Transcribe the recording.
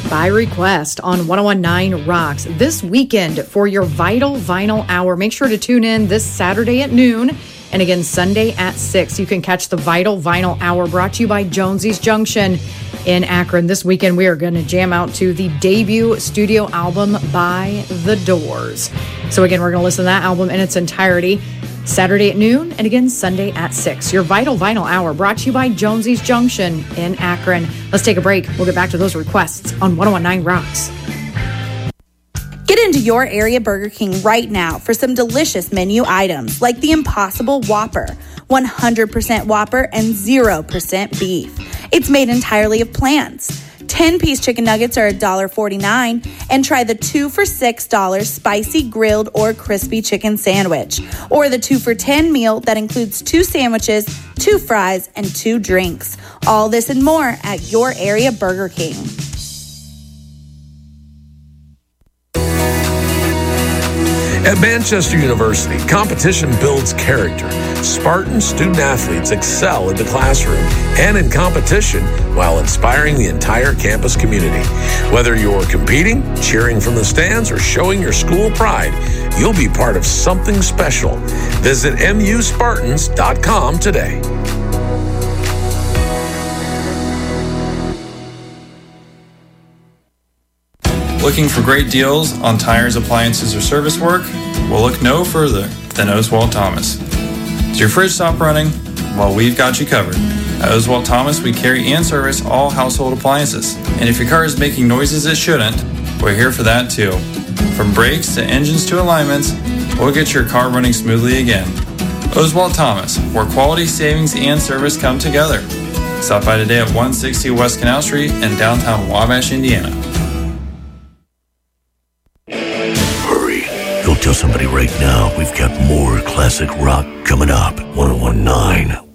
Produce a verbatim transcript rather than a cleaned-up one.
by request on one oh one nine Rocks this weekend for your Vital Vinyl Hour. Make sure to tune in this Saturday at noon and again Sunday at six. You can catch the Vital Vinyl Hour brought to you by Jonesy's Junction in Akron. This weekend we are going to jam out to the debut studio album by The Doors. So again, we're going to listen to that album in its entirety Saturday at noon and again Sunday at six. Your Vital Vinyl Hour brought to you by Jonesy's Junction in Akron. Let's take a break. We'll get back to those requests on one oh one nine Rocks. Get into your area Burger King right now for some delicious menu items like the Impossible Whopper, one hundred percent Whopper and zero percent beef. It's made entirely of plants. ten-piece chicken nuggets are one forty-nine, and try the two for six dollars spicy grilled or crispy chicken sandwich, or the two for ten meal that includes two sandwiches, two fries, and two drinks. All this and more at your area Burger King. At Manchester University, competition builds character. Spartan student-athletes excel in the classroom and in competition while inspiring the entire campus community. Whether you're competing, cheering from the stands, or showing your school pride, you'll be part of something special. Visit M U Spartans dot com today. Looking for great deals on tires, appliances, or service work? Well, look no further than Oswald Thomas. Does your fridge stop running? Well, we've got you covered. At Oswald Thomas, we carry and service all household appliances. And if your car is making noises it shouldn't, we're here for that too. From brakes to engines to alignments, we'll get your car running smoothly again. Oswald Thomas, where quality, savings, and service come together. Stop by today at one sixty West Canal Street in downtown Wabash, Indiana. Go tell somebody right now we've got more classic rock coming up. one oh one nine